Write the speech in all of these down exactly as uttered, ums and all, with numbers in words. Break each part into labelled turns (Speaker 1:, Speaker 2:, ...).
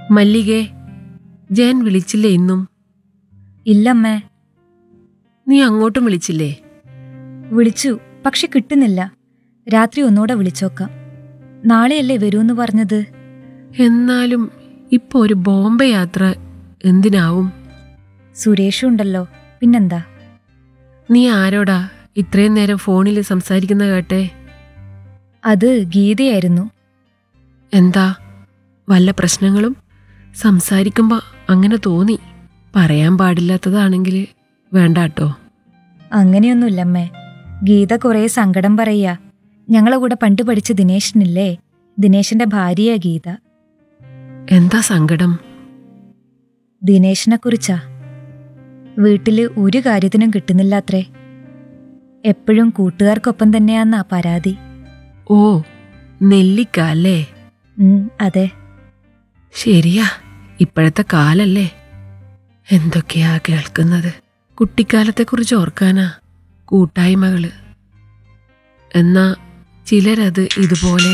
Speaker 1: മല്ലികേ, ജയൻ വിളിച്ചില്ലേ ഇന്നും?
Speaker 2: ഇല്ലമ്മേ.
Speaker 1: നീ അങ്ങോട്ടും വിളിച്ചില്ലേ?
Speaker 2: വിളിച്ചു, പക്ഷെ കിട്ടുന്നില്ല. രാത്രി ഒന്നുകൂടെ വിളിച്ചോക്കാം. നാളെയല്ലേ വരൂന്ന് പറഞ്ഞത്.
Speaker 1: എന്നാലും ഇപ്പൊ ഒരു ബോംബെ യാത്ര എന്തിനാവും?
Speaker 2: സുരേഷും ഉണ്ടല്ലോ, പിന്നെന്താ?
Speaker 1: നീ ആരോടാ ഇത്രയും നേരം ഫോണിൽ സംസാരിക്കുന്ന കേട്ടെ?
Speaker 2: അത് ഗീതയായിരുന്നു.
Speaker 1: എന്താ, വല്ല പ്രശ്നങ്ങളും? സംസാരിക്കുമ്പോ അങ്ങനെ തോന്നി. പറയാൻ പാടില്ലാത്തതാണെങ്കിൽ വേണ്ടാട്ടോ.
Speaker 2: അങ്ങനെയൊന്നുമില്ലമ്മേ. ഗീത കുറേ സങ്കടം പറയാ. ഞങ്ങളെ കൂടെ പണ്ട് പഠിച്ച ദിനേശനില്ലേ, ദിനേശന്റെ ഭാര്യയാ ഗീത.
Speaker 1: എന്താ സങ്കടം?
Speaker 2: ദിനേശനെ കുറിച്ചാ. വീട്ടില് ഒരു കാര്യത്തിനും കിട്ടുന്നില്ലാത്രേ. എപ്പോഴും കൂട്ടുകാർക്കൊപ്പം തന്നെയാന്നാ പരാതി.
Speaker 1: ഓ, നെല്ലിക്ക അല്ലേ?
Speaker 2: ഉം, അതെ.
Speaker 1: ശരിയാ, ഇപ്പോഴത്തെ കാലല്ലേ. എന്തൊക്കെയാ കേൾക്കുന്നത്. കുട്ടിക്കാലത്തെക്കുറിച്ച് ഓർക്കാനാ കൂട്ടായ്മകള്. എന്നാ ചിലരത് ഇതുപോലെ.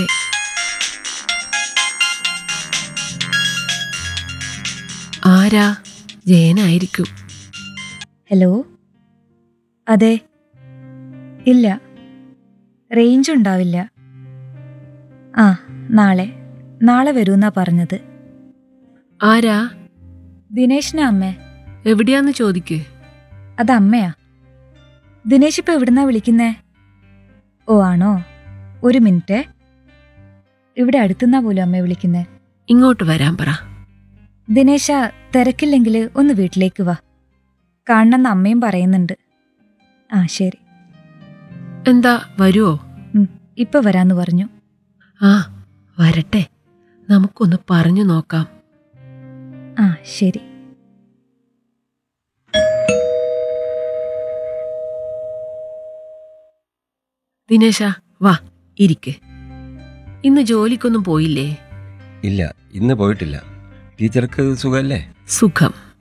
Speaker 1: ആരാ? ജയനായിരിക്കും.
Speaker 2: ഹലോ. അതെ. ഇല്ല, റേഞ്ച് ഉണ്ടാവില്ല. ആ, നാളെ നാളെ വരൂന്നാ പറഞ്ഞത്.
Speaker 1: ആരാ?
Speaker 2: ദിനേശനാ അമ്മേ.
Speaker 1: എവിടെയാന്ന് ചോദിക്ക്.
Speaker 2: അത് അമ്മയാ. ദിനേശ് ഇപ്പൊ എവിടുന്നാ വിളിക്കുന്നേ? ഓ ആണോ, ഒരു മിനിറ്റ്. ഇവിടെ അടുത്തുന്നാ പോലും അമ്മ വിളിക്കുന്നേ.
Speaker 1: ഇങ്ങോട്ട് വരാൻ പറ.
Speaker 2: ദിനേശ, തിരക്കില്ലെങ്കിൽ ഒന്ന് വീട്ടിലേക്ക് വാ. കാണണമെന്ന് അമ്മയും പറയുന്നുണ്ട്. ആ ശരി.
Speaker 1: എന്താ, വരുവോ?
Speaker 2: ഇപ്പൊ വരാന്ന് പറഞ്ഞു.
Speaker 1: ആ, വരട്ടെ. നമുക്കൊന്ന് പറഞ്ഞു നോക്കാം.
Speaker 2: ആ ശരി.
Speaker 1: ദിനേശ, വാ ഇരിക്ക്. ഇന്ന് ജോലിക്കൊന്നും പോയില്ലേ?
Speaker 3: ഇല്ല, ഇന്ന് പോയിട്ടില്ല. ടീച്ചർക്ക് സുഖല്ലേ?
Speaker 1: സുഖം.